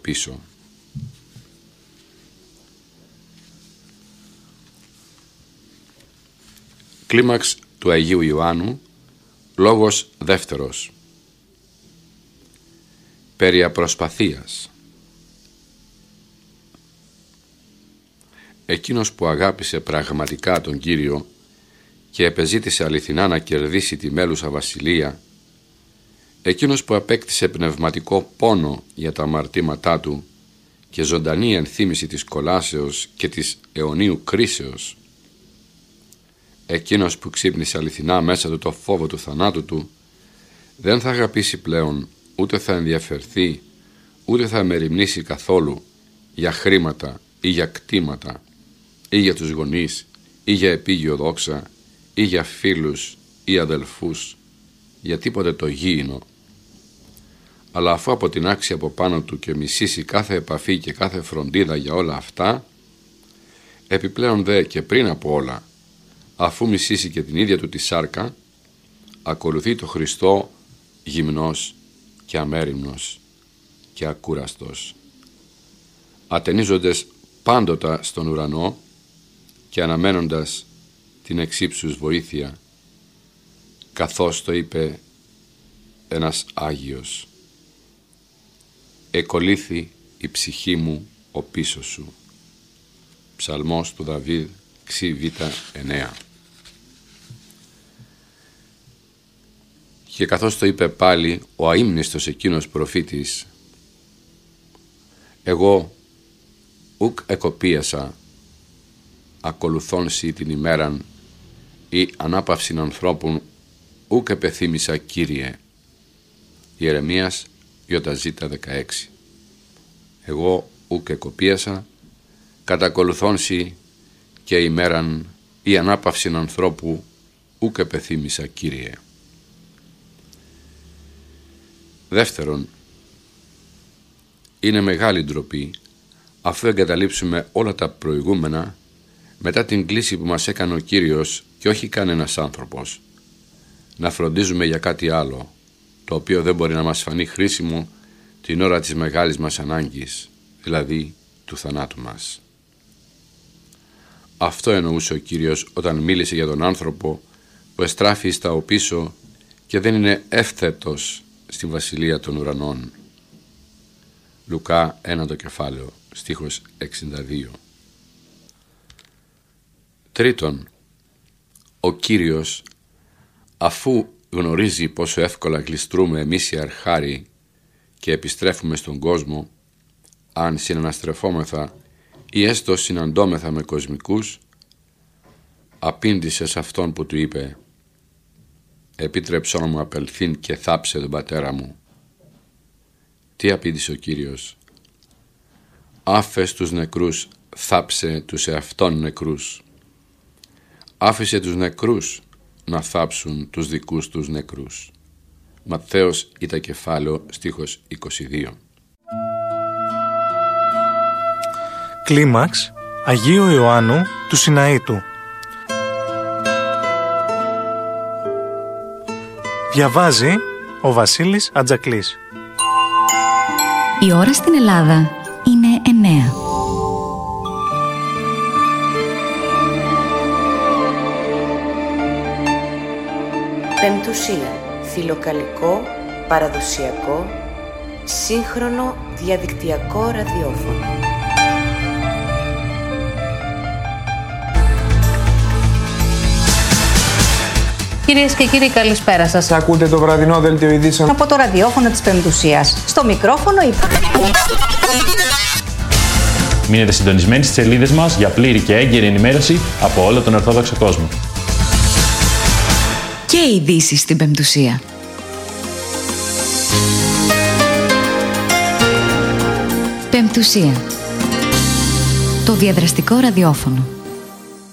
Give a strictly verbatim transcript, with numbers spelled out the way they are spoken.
πίσω. Κλίμαξ του Αγίου Ιωάννου, λόγος δεύτερος. Περί απροσπαθίας. Εκείνος που αγάπησε πραγματικά τον Κύριο και επεζήτησε αληθινά να κερδίσει τη μέλουσα βασιλεία, εκείνος που απέκτησε πνευματικό πόνο για τα αμαρτήματά του και ζωντανή ενθύμηση της κολάσεως και της αιωνίου κρίσεως, εκείνος που ξύπνησε αληθινά μέσα του το φόβο του θανάτου του, δεν θα αγαπήσει πλέον, ούτε θα ενδιαφερθεί, ούτε θα μεριμνήσει καθόλου για χρήματα ή για κτήματα ή για τους γονείς ή για επίγειο δόξα ή για φίλους ή αδελφούς, για τίποτε το γήινο. Αλλά αφού αποτινάξει από πάνω του και μισήσει κάθε επαφή και κάθε φροντίδα για όλα αυτά, επιπλέον δε και πριν από όλα, αφού μισήσει και την ίδια του τη σάρκα, ακολουθεί το Χριστό γυμνός και αμέριμνος και ακούραστος, ατενίζοντας πάντοτα στον ουρανό και αναμένοντας την εξύψους βοήθεια, καθώς το είπε ένας Άγιος: «Εκολύθη η ψυχή μου ο πίσω σου». Ψαλμός του Δαβίδ, ξι β εννέα. Και καθώς το είπε πάλι ο αείμνηστος εκείνος προφήτης: «Εγώ ουκ εκοπίασα ακολουθών σοι την ημέραν ή ανάπαυσιν ανθρώπων ουκ επεθύμησα, Κύριε». Ιερεμίας Ιζ δεκαέξι. «Εγώ ουκ εκοπίασα κατακολουθών σοι και ημέραν ή ανάπαυσιν ανθρώπου ουκ επεθύμησα, Κύριε». Δεύτερον, είναι μεγάλη ντροπή, αφού εγκαταλείψουμε όλα τα προηγούμενα μετά την κλήση που μας έκανε ο Κύριος και όχι κανένας άνθρωπος, να φροντίζουμε για κάτι άλλο, το οποίο δεν μπορεί να μας φανεί χρήσιμο την ώρα της μεγάλης μας ανάγκης, δηλαδή του θανάτου μας. Αυτό εννοούσε ο Κύριος όταν μίλησε για τον άνθρωπο που εστράφει στα οπίσω και δεν είναι εύθετος στη βασιλεία των ουρανών. Λουκά ένα το κεφάλαιο, στίχος εξήντα δύο. Τρίτον, ο Κύριος, αφού γνωρίζει πόσο εύκολα γλιστρούμε εμείς οι αρχάροι και επιστρέφουμε στον κόσμο, αν συναναστρεφόμεθα ή έστω συναντώμεθα με κοσμικούς, απήντησε σε αυτόν που του είπε: «Επίτρεψόν μου απελθήν και θάψε τον πατέρα μου». Τι απήντησε ο Κύριος? «Άφες τους νεκρούς, θάψε τους εαυτόν νεκρούς». Άφησε τους νεκρούς να θάψουν τους δικούς τους νεκρούς. Ματθαίος Ήτα κεφάλαιο, στίχος είκοσι δύο. Κλίμαξ Αγίου Ιωάννου του Σιναήτου. Διαβάζει ο Βασίλης Ατζακλής. Η ώρα στην Ελλάδα είναι εννέα. Πεμπτουσία. Φιλοκαλικό, παραδοσιακό, σύγχρονο διαδικτυακό ραδιόφωνο. Κυρίες και κύριοι, καλησπέρα σας. Ακούτε το βραδινό δελτίο ειδήσεων από το ραδιόφωνο της Πεμπτουσίας. Στο μικρόφωνο η... Μείνετε συντονισμένοι στις σελίδες μας για πλήρη και έγκαιρη ενημέρωση από όλο τον Ορθόδοξο κόσμο. Και ειδήσεις στην Πεμπτουσία. Πεμπτουσία. Το διαδραστικό ραδιόφωνο.